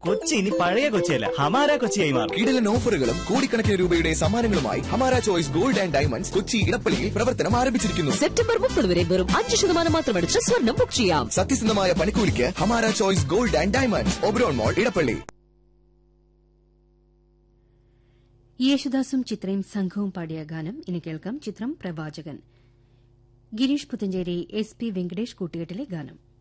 കൊച്ചി ഇനി പഴയ കൊച്ചിയല്ല, ഹമാര കൊച്ചിയായി മാറും. കിടിലൻ ഓഫറുകളും കോടിക്കണക്കിന് രൂപയുടെ സമ്മാനങ്ങളുമായി Hamara choice gold and diamonds Kochi ഇടപ്പള്ളിയിൽ പ്രവർത്തനം ആരംഭിച്ചിരിക്കുന്നു. സെപ്റ്റംബർ 30 വരെ വെറും 5% മാത്രം അടിച്ച് സ്വർണ്ണം ബുക്ക് ചെയ്യാം. സത്യസന്ധമായ പണിക്കൂലിക്ക് Hamara choice gold and diamonds, Oberon മോൾ, ഇടപ്പള്ളി. യേശുദാസും ചിത്രയും സംഘവും പാടിയ ഗാനം ഇനി കേൾക്കാം. ചിത്രം പ്രവാചകൻ. ഗിരീഷ് പുത്തഞ്ചേരി, SP വെങ്കടേഷ് കൂട്ടുകെട്ടിലെ ഗാനം.